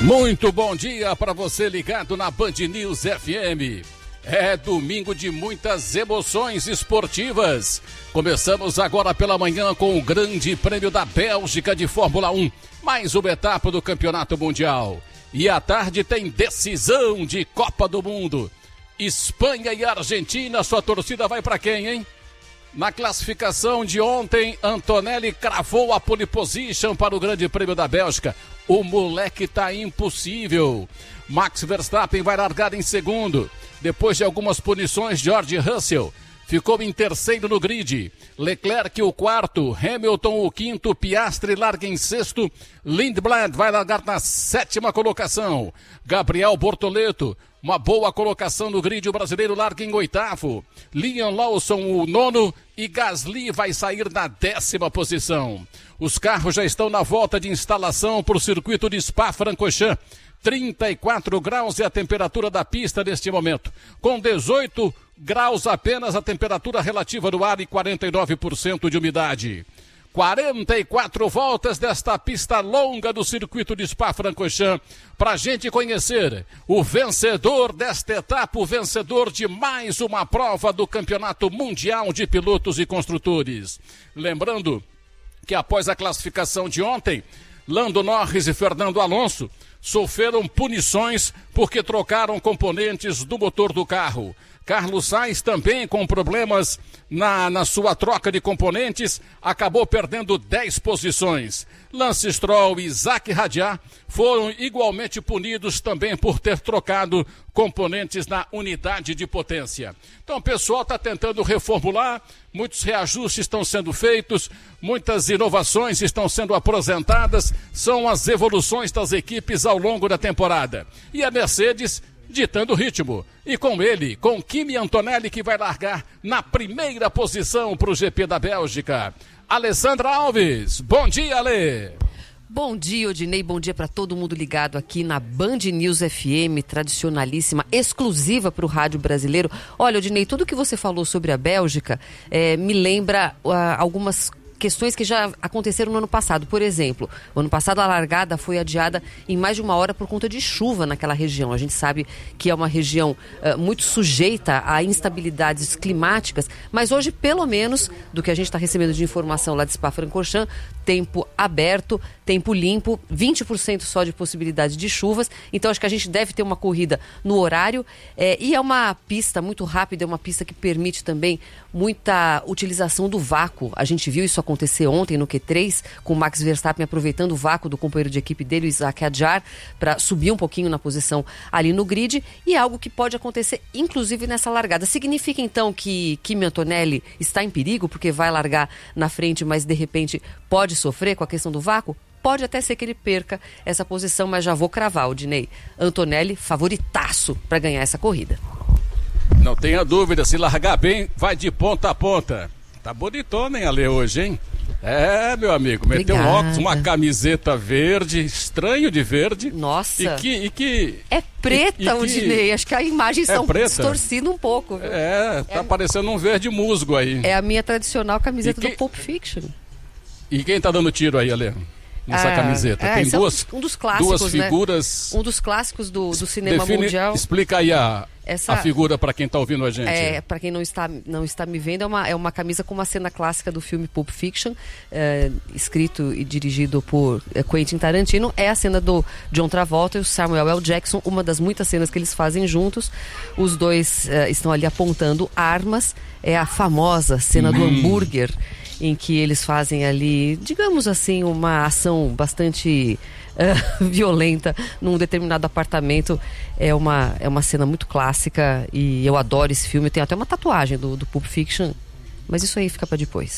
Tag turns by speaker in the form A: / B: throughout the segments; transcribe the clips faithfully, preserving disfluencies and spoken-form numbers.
A: Muito bom dia para você ligado na Band News F M. É domingo de muitas emoções esportivas. Começamos agora pela manhã com o Grande Prêmio da Bélgica de Fórmula um, mais uma etapa do Campeonato Mundial. E à tarde tem decisão de Copa do Mundo. Espanha e Argentina, sua torcida vai para quem, hein? Na classificação de ontem, Antonelli cravou a pole position para o Grande Prêmio da Bélgica. O moleque tá impossível. Max Verstappen vai largar em segundo. Depois de algumas punições, George Russell ficou em terceiro no grid. Leclerc o quarto, Hamilton o quinto, Piastri larga em sexto. Lindblad vai largar na sétima colocação. Gabriel Bortoleto, uma boa colocação no grid, o brasileiro larga em oitavo. Liam Lawson o nono e Gasly vai sair na décima posição. Os carros já estão na volta de instalação para o circuito de Spa-Francorchamps. trinta e quatro graus é a temperatura da pista neste momento, com dezoito graus apenas a temperatura relativa do ar e quarenta e nove por cento de umidade. quarenta e quatro voltas desta pista longa do circuito de Spa-Francorchamps, para a gente conhecer o vencedor desta etapa, o vencedor de mais uma prova do Campeonato Mundial de Pilotos e Construtores. Lembrando que após a classificação de ontem, Lando Norris e Fernando Alonso sofreram punições porque trocaram componentes do motor do carro. Carlos Sainz também com problemas na, na sua troca de componentes, acabou perdendo dez posições. Lance Stroll e Zac Radiar foram igualmente punidos também por ter trocado componentes na unidade de potência. Então o pessoal está tentando reformular, muitos reajustes estão sendo feitos, muitas inovações estão sendo apresentadas, são as evoluções das equipes ao longo da temporada. E a Mercedes ditando o ritmo. E com ele, com Kimi Antonelli, que vai largar na primeira posição para o G P da Bélgica. Alessandra Alves, bom dia, Ale!
B: Bom dia, Odinei, bom dia para todo mundo ligado aqui na Band News F M, tradicionalíssima, exclusiva para o rádio brasileiro. Olha, Odinei, tudo que você falou sobre a Bélgica é, me lembra uh, algumas questões que já aconteceram no ano passado. Por exemplo, o ano passado a largada foi adiada em mais de uma hora por conta de chuva naquela região. A gente sabe que é uma região uh, muito sujeita a instabilidades climáticas, mas hoje, pelo menos, do que a gente está recebendo de informação lá de Spa-Francorchamps, tempo aberto, tempo limpo, vinte por cento só de possibilidade de chuvas. Então acho que a gente deve ter uma corrida no horário, é, e é uma pista muito rápida, é uma pista que permite também muita utilização do vácuo. A gente viu isso acontecer ontem no Q três, com o Max Verstappen aproveitando o vácuo do companheiro de equipe dele, o Isaac Adjar, para subir um pouquinho na posição ali no grid, e é algo que pode acontecer inclusive nessa largada. Significa então que Kimi Antonelli está em perigo porque vai largar na frente, mas de repente pode sofrer com a questão do vácuo? Pode até ser que ele perca essa posição, mas já vou cravar, Odinei. Antonelli favoritaço para ganhar essa corrida.
A: Não tenha dúvida, se largar bem, vai de ponta a ponta. Tá bonitona, hein, Ale, hoje, hein? É, meu amigo, meteu um óculos, uma camiseta verde, estranho de verde.
B: Nossa.
A: E que... E que
B: é preta, e, e Odinei. Que... Acho que a imagem está
A: é
B: distorcida um pouco. Viu?
A: É, tá é... parecendo um verde musgo aí.
B: É a minha tradicional camiseta
A: que...
B: do Pulp Fiction.
A: E quem tá dando tiro aí, Ale? Nessa ah, camiseta.
B: É,
A: Tem duas,
B: um dos clássicos,
A: duas figuras.
B: Né? Um dos clássicos do, do cinema
A: Define,
B: mundial.
A: Explica aí a,
B: Essa,
A: a figura para quem está ouvindo a gente.
B: É, para quem não está, não está me vendo, é uma, é uma camisa com uma cena clássica do filme Pulp Fiction, é, escrito e dirigido por é, Quentin Tarantino. É a cena do John Travolta e o Samuel L. Jackson, uma das muitas cenas que eles fazem juntos. Os dois é, estão ali apontando armas. É a famosa cena hum. do hambúrguer, em que eles fazem ali, digamos assim, uma ação bastante uh, violenta num determinado apartamento. É uma, é uma cena muito clássica e eu adoro esse filme. Eu tenho até uma tatuagem do, do Pulp Fiction, mas isso aí fica para depois.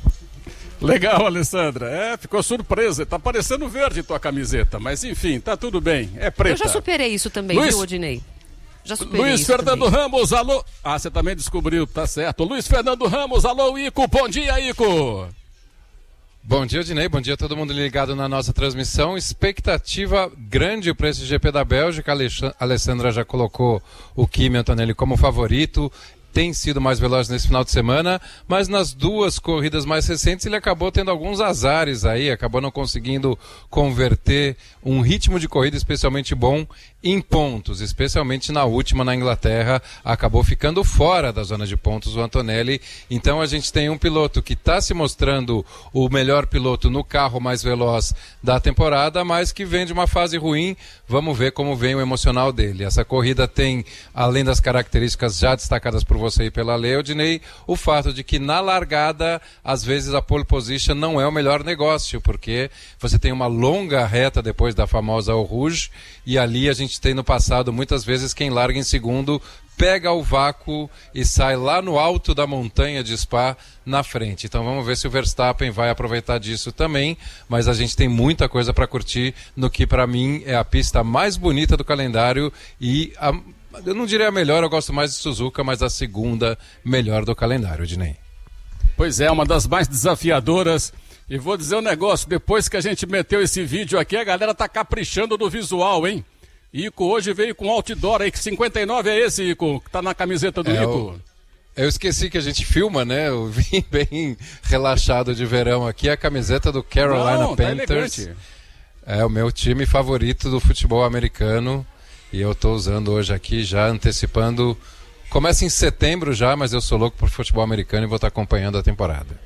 A: Legal, Alessandra. É, ficou surpresa. Tá parecendo verde tua camiseta, mas enfim, tá tudo bem. É preta.
B: Eu já superei isso também,
A: Luiz...
B: viu, Odinei?
A: Luiz Fernando
B: também.
A: Ramos, alô. Ah, você também descobriu, tá certo. Luiz Fernando Ramos, alô, Ico. Bom dia, Ico.
C: Bom dia, Odinei. Bom dia a todo mundo ligado na nossa transmissão. Expectativa grande para esse G P da Bélgica. A Alessandra já colocou o Kimi Antonelli como favorito. tem sido mais veloz nesse final de semana, mas nas duas corridas mais recentes ele acabou tendo alguns azares aí, acabou não conseguindo converter um ritmo de corrida especialmente bom em pontos, especialmente na última na Inglaterra, acabou ficando fora da zona de pontos o Antonelli. Então a gente tem um piloto que está se mostrando o melhor piloto no carro mais veloz da temporada, mas que vem de uma fase ruim. Vamos ver como vem o emocional dele. Essa corrida tem, além das características já destacadas por você e pela Lei, Odinei, o fato de que na largada, às vezes a pole position não é o melhor negócio, porque você tem uma longa reta depois da famosa Eau Rouge, e ali a gente tem no passado muitas vezes quem larga em segundo pega o vácuo e sai lá no alto da montanha de Spa na frente. Então vamos ver se o Verstappen vai aproveitar disso também, mas a gente tem muita coisa para curtir no que para mim é a pista mais bonita do calendário e a, eu não diria a melhor, eu gosto mais de Suzuka, mas a segunda melhor do calendário, Ednei.
A: Pois é, uma das mais desafiadoras. E vou dizer um negócio, depois que a gente meteu esse vídeo aqui, a galera tá caprichando no visual, hein? Ico hoje veio com outdoor aí, que cinquenta e nove é esse, Ico, que tá na camiseta do é, Ico.
C: Eu, eu esqueci que a gente filma, né? Eu vim bem relaxado de verão aqui, a camiseta do Carolina Não, Panthers. Tá é o meu time favorito do futebol americano e eu tô usando hoje aqui, já antecipando. Começa em setembro já, mas eu sou louco por futebol americano e vou estar acompanhando a temporada.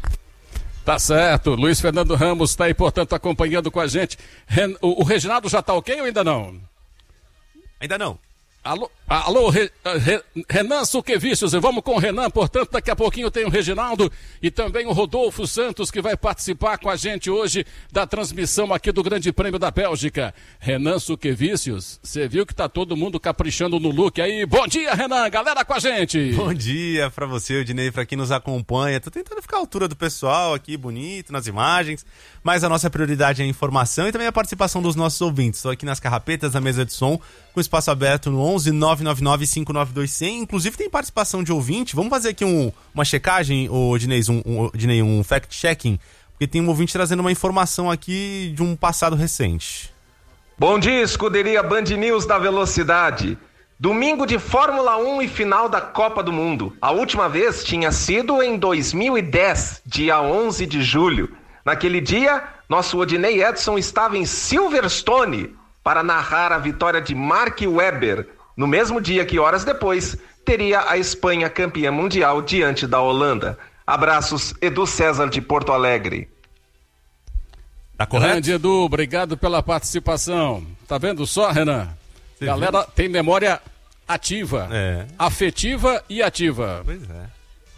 A: Tá certo, Luiz Fernando Ramos está aí, portanto, acompanhando com a gente. Ren... O, o Reginaldo já tá ok ou ainda não?
D: Ainda não.
A: Alô, alô Re, Re, Renan Suquevicius, vamos com o Renan, portanto, daqui a pouquinho tem o Reginaldo e também o Rodolfo Santos, que vai participar com a gente hoje da transmissão aqui do Grande Prêmio da Bélgica. Renan Suquevicius, você viu que tá todo mundo caprichando no look aí. Bom dia, Renan, galera com a gente.
D: Bom dia pra você, Odinei, pra quem nos acompanha. Tô tentando ficar à altura do pessoal aqui, bonito, nas imagens, mas a nossa prioridade é a informação e também a participação dos nossos ouvintes. Estou aqui nas carrapetas da mesa de som, com espaço aberto no onze nove nove nove cinco nove dois zero zero. Inclusive tem participação de ouvinte. Vamos fazer aqui um, uma checagem, ô, Dinei, um, um, Dinei, um fact-checking, porque tem um ouvinte trazendo uma informação aqui de um passado recente.
E: Bom dia, escuderia Band News da Velocidade. Domingo de Fórmula um e final da Copa do Mundo. A última vez tinha sido em dois mil e dez, dia onze de julho. Naquele dia, nosso Odinei Edson estava em Silverstone para narrar a vitória de Mark Webber, no mesmo dia que horas depois teria a Espanha campeã mundial diante da Holanda. Abraços, Edu César de Porto Alegre.
A: Tá correto? Grande Edu, obrigado pela participação. Tá vendo só, Renan? Você Galera viu? Tem memória ativa, é. afetiva e ativa.
D: Pois é.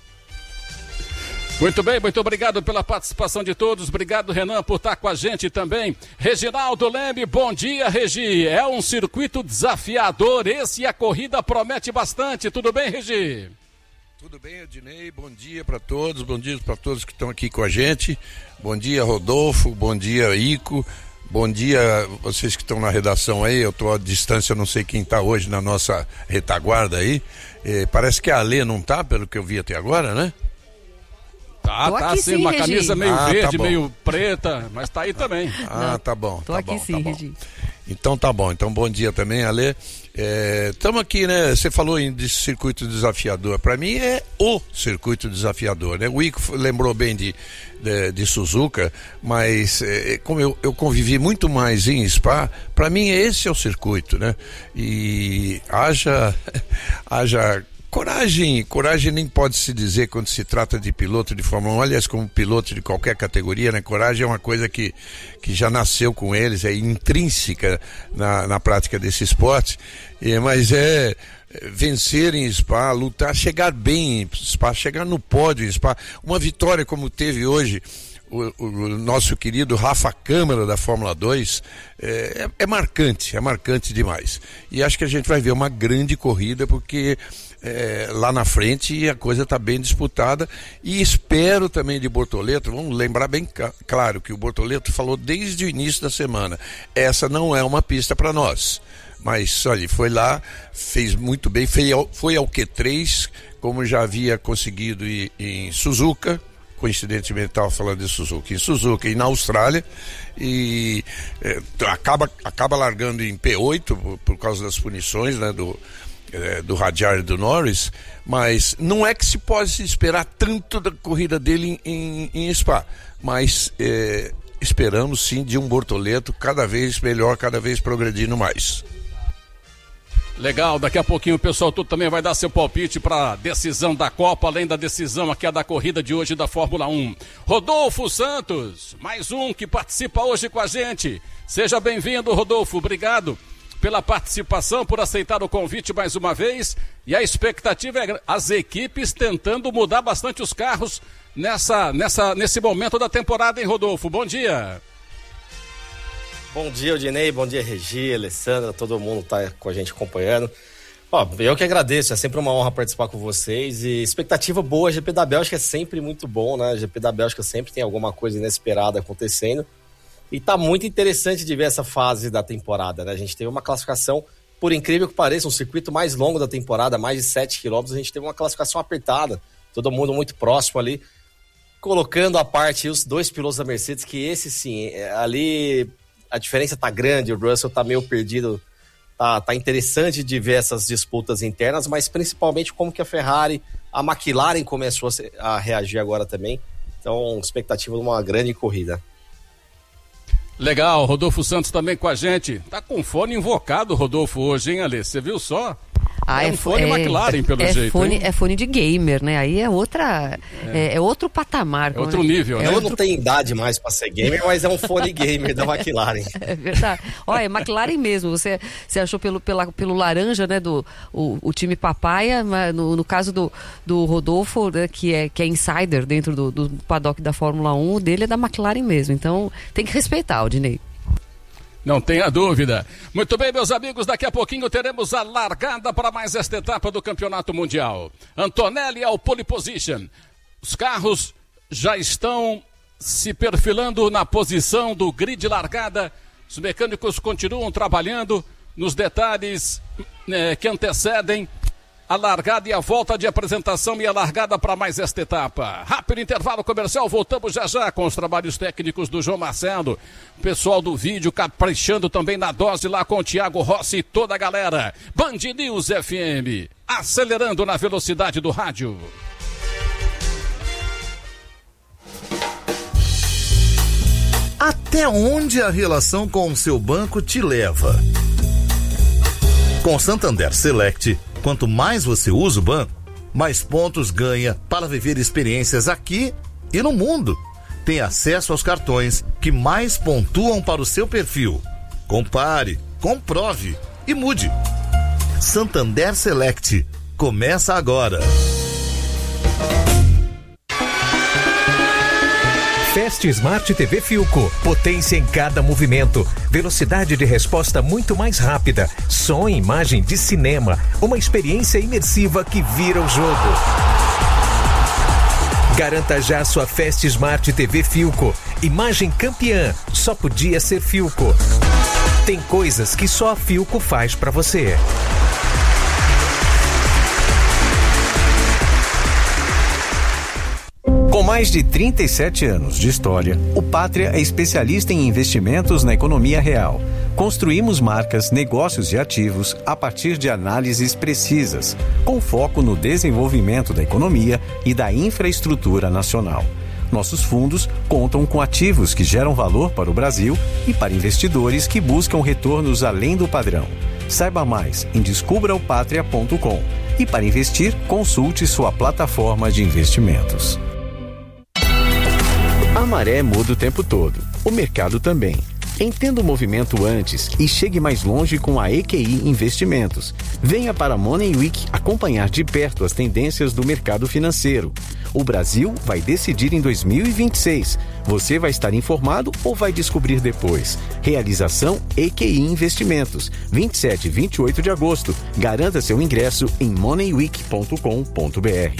A: Muito bem, muito obrigado pela participação de todos. Obrigado, Renan, por estar com a gente também. Reginaldo Leme, bom dia, Regi. É um circuito desafiador esse e a corrida promete bastante. Tudo bem, Regi?
F: Tudo bem, Ednei. Bom dia para todos. Bom dia para todos que estão aqui com a gente. Bom dia, Rodolfo. Bom dia, Ico. Bom dia, vocês que estão na redação aí. Eu estou à distância, não sei quem está hoje na nossa retaguarda aí. Eh, parece que a Alê não está, pelo que eu vi até agora, né?
A: Tá, tô tá sim, sim, uma Regi. Camisa meio ah, verde, tá meio preta, mas tá aí também.
F: Ah, não, tá bom,
B: tô
F: tá
B: aqui
F: bom,
B: sim,
F: tá bom.
B: Regi.
F: Então tá bom, então bom dia também, Alê. Estamos é, aqui, né? Você falou em de circuito desafiador. Para mim é o circuito desafiador, né? O Ico lembrou bem de, de, de Suzuka, mas é, como eu, eu convivi muito mais em Spa, para mim esse é o circuito, né? E haja, haja coragem, coragem nem pode se dizer quando se trata de piloto de Fórmula um, aliás, como piloto de qualquer categoria, né? Coragem é uma coisa que, que já nasceu com eles, é intrínseca na, na prática desse esporte, é, mas é vencer em Spa, lutar, chegar bem em Spa, chegar no pódio em Spa, uma vitória como teve hoje O, o nosso querido Rafa Câmara da Fórmula dois, é, é marcante, é marcante demais. E acho que a gente vai ver uma grande corrida, porque é, lá na frente a coisa está bem disputada. E espero também de Bortoleto, vamos lembrar bem claro que o Bortoleto falou desde o início da semana, essa não é uma pista para nós. Mas, olha, foi lá, fez muito bem, foi ao, foi ao Q três, como já havia conseguido ir em Suzuka. Coincidentemente estava falando de Suzuka em Suzuka e na Austrália, e é, acaba, acaba largando em P oito por, por causa das punições, né, do, é, do Hadjar e do Norris, mas não é que se pode esperar tanto da corrida dele em, em, em Spa, mas é, esperamos sim de um Bortoleto cada vez melhor, cada vez progredindo mais.
A: Legal, daqui a pouquinho o pessoal tudo também vai dar seu palpite para a decisão da Copa, além da decisão aqui da corrida de hoje da Fórmula um. Rodolfo Santos, mais um que participa hoje com a gente. Seja bem-vindo, Rodolfo, obrigado pela participação, por aceitar o convite mais uma vez. E a expectativa é as equipes tentando mudar bastante os carros nessa, nessa, nesse momento da temporada, hein, Rodolfo? Bom dia.
G: Bom dia, Odinei, bom dia, Regi, Alessandra, todo mundo tá com a gente acompanhando. Ó, eu que agradeço, é sempre uma honra participar com vocês e expectativa boa, G P da Bélgica é sempre muito bom, né? G P da Bélgica sempre tem alguma coisa inesperada acontecendo e tá muito interessante de ver essa fase da temporada, né? A gente teve uma classificação, por incrível que pareça, um circuito mais longo da temporada, mais de sete quilômetros, a gente teve uma classificação apertada, todo mundo muito próximo ali, colocando à parte os dois pilotos da Mercedes, que esse sim, ali... A diferença tá grande, o Russell tá meio perdido, tá, tá interessante de ver essas disputas internas, mas principalmente como que a Ferrari, a McLaren começou a, a reagir agora também, então expectativa de uma grande corrida.
A: Legal, Rodolfo Santos também com a gente, tá com fone invocado, Rodolfo, hoje, hein, Ale? Você viu só?
B: Ah,
A: é um fone é, McLaren, pelo
B: é
A: jeito.
B: Fone, é fone de gamer, né? Aí é outra. É, é, é outro patamar.
A: É outro nível, né?
G: Eu
B: outro...
G: não tenho idade mais para ser gamer, mas é um fone gamer da McLaren.
B: É verdade. Olha, é McLaren mesmo. Você, você achou pelo, pela, pelo laranja, né? Do, o, o time papaya, mas no, no caso do, do Rodolfo, né, que, é, que é insider dentro do, do paddock da Fórmula um, o dele é da McLaren mesmo. Então tem que respeitar, Odinei.
A: Não tenha dúvida. Muito bem, meus amigos, daqui a pouquinho teremos a largada para mais esta etapa do Campeonato Mundial. Antonelli ao pole position. Os carros já estão se perfilando na posição do grid largada. Os mecânicos continuam trabalhando nos detalhes né, que antecedem a largada e a volta de apresentação e a largada para mais esta etapa. Rápido intervalo comercial, voltamos já já com os trabalhos técnicos do João Marcelo. O pessoal do vídeo caprichando também na dose lá com o Thiago Rossi e toda a galera. Band News F M, acelerando na velocidade do rádio.
H: Até onde a relação com o seu banco te leva? Com Santander Select, quanto mais você usa o banco, mais pontos ganha para viver experiências aqui e no mundo. Tem acesso aos cartões que mais pontuam para o seu perfil. Compare, comprove e mude. Santander Select. Começa agora.
I: Fast Smart T V Philco, potência em cada movimento, velocidade de resposta muito mais rápida, som e imagem de cinema, uma experiência imersiva que vira o jogo. Garanta já sua Fast Smart T V Philco, imagem campeã, só podia ser Philco. Tem coisas que só a Philco faz pra você.
J: Com mais de trinta e sete anos de história, o Pátria é especialista em investimentos na economia real. Construímos marcas, negócios e ativos a partir de análises precisas, com foco no desenvolvimento da economia e da infraestrutura nacional. Nossos fundos contam com ativos que geram valor para o Brasil e para investidores que buscam retornos além do padrão. Saiba mais em descubra o patria ponto com e para investir, consulte sua plataforma de investimentos. A maré muda o tempo todo, o mercado também. Entenda o movimento antes e chegue mais longe com a E Q I Investimentos. Venha para a Money Week acompanhar de perto as tendências do mercado financeiro. O Brasil vai decidir em dois mil e vinte e seis. Você vai estar informado ou vai descobrir depois? Realização E Q I Investimentos, vinte e sete e vinte e oito de agosto. Garanta seu ingresso em money week ponto com ponto b r.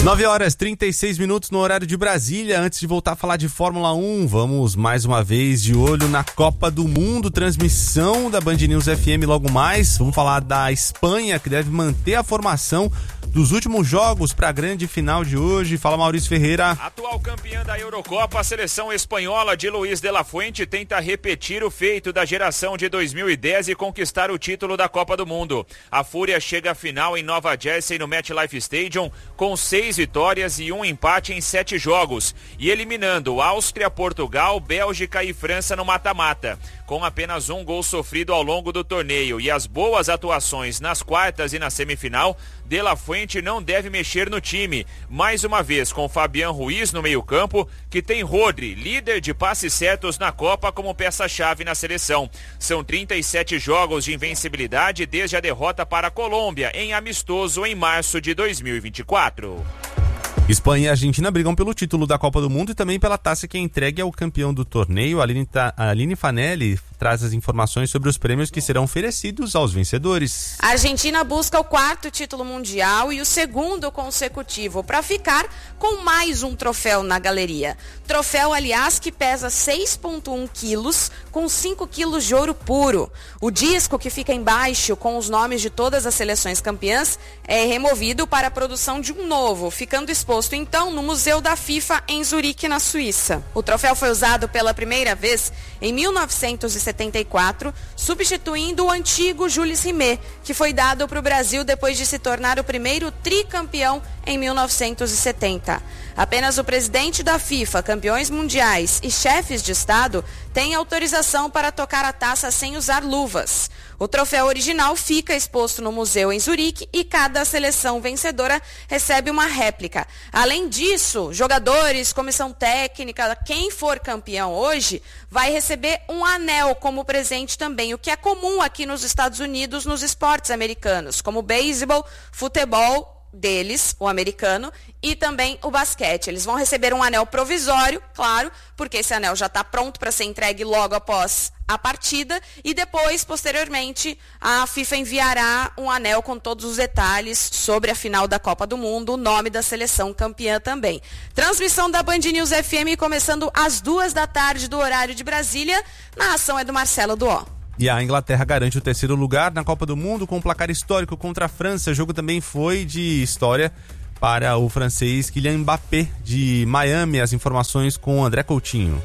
D: nove horas e trinta e seis minutos no horário de Brasília. Antes de voltar a falar de Fórmula um, vamos mais uma vez de olho na Copa do Mundo, transmissão da Band News F M logo mais. Vamos falar da Espanha, que deve manter a formação dos últimos jogos para a grande final de hoje. Fala, Maurício Ferreira.
K: Atual campeã da Eurocopa, a seleção espanhola de Luiz de la Fuente tenta repetir o feito da geração de dois mil e dez e conquistar o título da Copa do Mundo. A Fúria chega à final em Nova Jersey, no MetLife Stadium, com seis vitórias e um empate em sete jogos, e eliminando Áustria, Portugal, Bélgica e França no mata-mata. Com apenas um gol sofrido ao longo do torneio e as boas atuações nas quartas e na semifinal, De La Fuente não deve mexer no time. Mais uma vez com Fabián Ruiz no meio-campo, que tem Rodri, líder de passes certos na Copa, como peça-chave na seleção. São trinta e sete jogos de invencibilidade desde a derrota para a Colômbia em amistoso em março de dois mil e vinte e quatro.
D: Espanha e Argentina brigam pelo título da Copa do Mundo e também pela taça que é entregue ao campeão do torneio. A Aline, a Aline Fanelli traz as informações sobre os prêmios que serão oferecidos aos vencedores.
L: A Argentina busca o quarto título mundial e o segundo consecutivo para ficar com mais um troféu na galeria. Troféu, aliás, que pesa seis vírgula um quilos, com cinco quilos de ouro puro. O disco, que fica embaixo com os nomes de todas as seleções campeãs, é removido para a produção de um novo, ficando exposto então no Museu da FIFA em Zurique, na Suíça. O troféu foi usado pela primeira vez em mil novecentos e setenta e quatro, substituindo o antigo Jules Rimet, que foi dado para o Brasil depois de se tornar o primeiro tricampeão em mil novecentos e setenta. Apenas o presidente da FIFA, campeões mundiais e chefes de Estado têm autorização para tocar a taça sem usar luvas. O troféu original fica exposto no museu em Zurique e cada seleção vencedora recebe uma réplica. Além disso, jogadores, comissão técnica, quem for campeão hoje, vai receber um anel como presente também, o que é comum aqui nos Estados Unidos nos esportes americanos, como beisebol, futebol, deles, o americano, e também o basquete. Eles vão receber um anel provisório, claro, porque esse anel já está pronto para ser entregue logo após a partida, e depois, posteriormente, a FIFA enviará um anel com todos os detalhes sobre a final da Copa do Mundo, o nome da seleção campeã também. Transmissão da Band News F M começando às duas da tarde do horário de Brasília. Na ação é do Marcelo Duó.
D: E a Inglaterra garante o terceiro lugar na Copa do Mundo com um placar histórico contra a França. O jogo também foi de história para o francês Kylian Mbappé, de Miami. As informações com André Coutinho.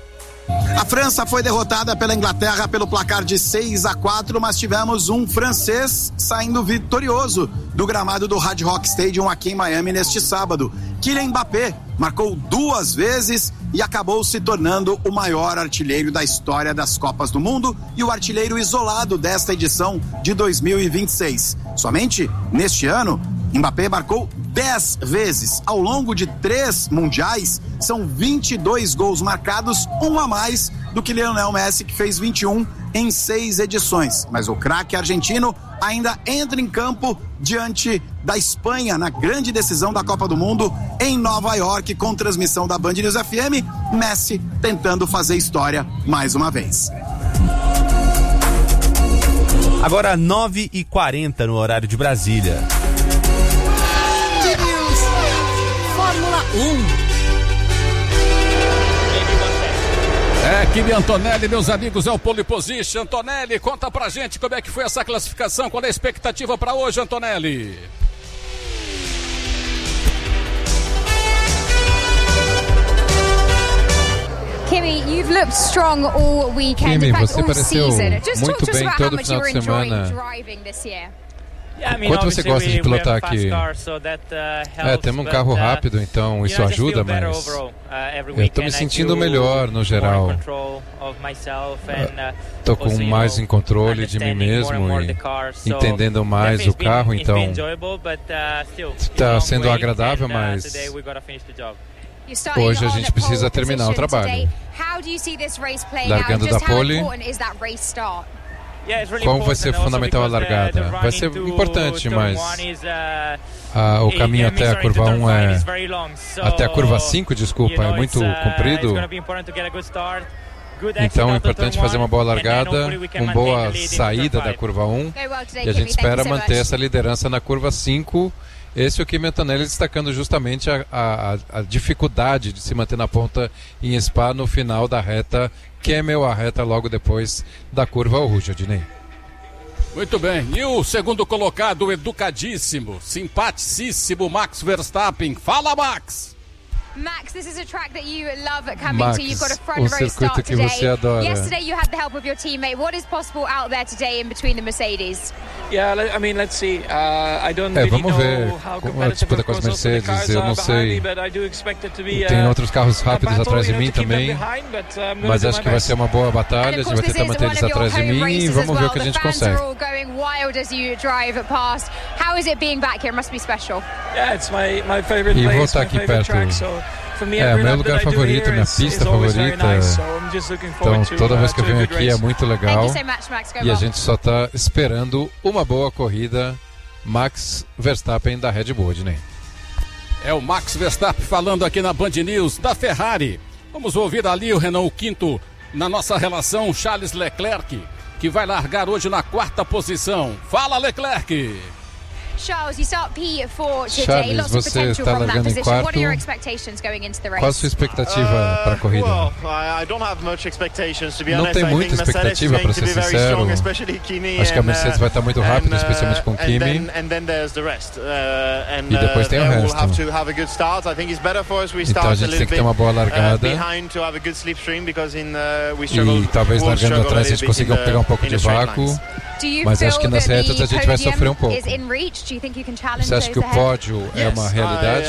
M: A França foi derrotada pela Inglaterra pelo placar de seis a quatro, mas tivemos um francês saindo vitorioso do gramado do Hard Rock Stadium aqui em Miami neste sábado. Kylian Mbappé marcou duas vezes e acabou se tornando o maior artilheiro da história das Copas do Mundo e o artilheiro isolado desta edição de dois mil e vinte e seis. Somente neste ano, Mbappé marcou dez vezes. Ao longo de três mundiais, são vinte e dois gols marcados, um a mais do que Lionel Messi, que fez vinte e um em seis edições. Mas o craque argentino ainda entra em campo diante da Espanha na grande decisão da Copa do Mundo em Nova York, com transmissão da Band News F M. Messi tentando fazer história mais uma vez.
D: Agora nove e quarenta no horário de Brasília.
B: Fórmula um.
A: É, Kimi Antonelli, meus amigos, é o Pole Position. Antonelli, conta pra gente como é que foi essa classificação, qual é a expectativa pra hoje, Antonelli?
N: Kimi, you've looked strong all weekend,
C: Kimi,
N: in fact,
C: você
N: all
C: pareceu
N: season. Just
C: muito
N: talk to us
C: bem
N: about
C: todo
N: how much
C: final
N: you're
C: de
N: enjoying
C: semana.
N: driving this year.
C: Quanto você gosta de pilotar aqui? É, temos um carro rápido, então isso ajuda, mas eu estou me sentindo melhor no geral. Estou com mais em controle de mim mesmo e entendendo mais o carro, então está sendo agradável, mas hoje a gente precisa terminar o trabalho. Largando da pole, como vai ser fundamental a largada? Vai ser importante, mas ah, o caminho até a curva um é... Até a curva cinco, desculpa, é muito comprido. Então é importante fazer uma boa largada, uma boa saída da curva um. E a gente espera manter essa liderança na curva cinco. Esse é o Kimi Antonelli destacando justamente a, a, a dificuldade de se manter na ponta em Spa no final da reta Camel, a reta logo depois da curva ao Rouge, Adinei.
A: Muito bem, e o segundo colocado, educadíssimo, simpaticíssimo Max Verstappen. Fala, Max!
N: Max, this is a track that you love coming
C: Max,
N: to. You've got a front
C: um
N: row start
C: circuito que você adora.
N: Yesterday you had the help of your teammate. What is possible out there today in between the Mercedes?
O: Yeah, I mean, let's see. Uh, I don't
C: é,
O: really
C: vamos ver
O: know how
C: como a disputa com as Mercedes, eu não sei.
O: Me,
C: Tem outros carros rápidos atrás de mim também, behind, but, um, mas acho que vai ser uma boa batalha. A gente vai tentar manter eles atrás de mim e vamos ver o que a gente consegue. E vou estar aqui perto. É, meu lugar favorito, minha pista favorita. Então, toda vez que eu venho aqui é muito legal. E a gente só está esperando uma boa corrida. Max Verstappen da Red Bull, Adnei.
A: É o Max Verstappen falando aqui na Band News da Ferrari. Vamos ouvir ali o Renault Quinto na nossa relação Charles Leclerc, que vai largar hoje na quarta posição. Fala, Leclerc!
N: Charles, you start P four today.
C: Charles,
N: Lots of
C: você
N: potential
C: está
N: from that
C: largando em
N: position.
C: quarto.
N: What are your expectations going into the race?
C: Qual a sua expectativa uh, para a corrida?
P: Well, I don't have much expectations, to be
C: Não
P: honest.
C: tem muita expectativa, para ser sincero. Acho que a Mercedes vai estar muito rápida, especialmente com o Kimi. E depois tem o resto. Então a gente tem que ter uma boa largada. E talvez largando atrás a gente consiga pegar um pouco de vácuo. Mas acho que nas retas a gente vai sofrer um pouco. Você acha que o pódio é uma realidade?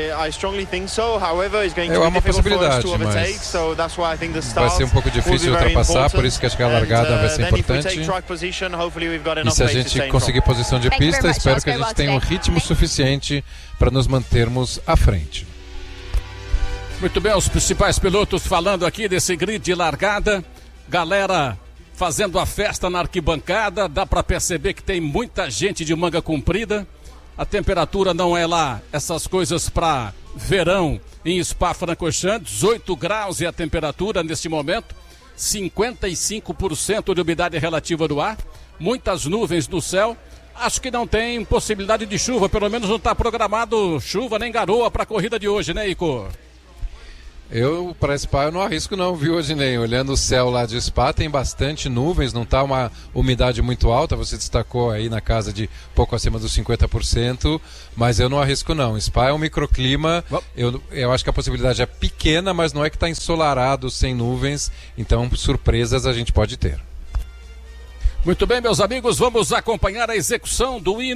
C: É uma possibilidade, mas vai ser um pouco difícil ultrapassar, por isso que acho que a largada vai ser importante. E se a gente conseguir posição de pista, espero que a gente tenha um ritmo suficiente para nos mantermos à frente.
A: Muito bem, os principais pilotos falando aqui desse grid de largada. Galera fazendo a festa na arquibancada, dá para perceber que tem muita gente de manga comprida. A temperatura não é lá essas coisas para verão em Spa-Francorchamps, dezoito graus é a temperatura neste momento, cinquenta e cinco por cento de umidade relativa do ar, muitas nuvens no céu. Acho que não tem possibilidade de chuva, pelo menos não está programado chuva nem garoa para a corrida de hoje, né, Ico?
C: Eu, para Spa, eu não arrisco não, viu, Odinei? Olhando o céu lá de Spa, tem bastante nuvens, não está uma umidade muito alta, você destacou aí na casa de pouco acima dos cinquenta por cento, mas eu não arrisco não. Spa é um microclima, eu, eu acho que a possibilidade é pequena, mas não é que está ensolarado, sem nuvens, então surpresas a gente pode ter.
A: Muito bem, meus amigos, vamos acompanhar a execução do hino.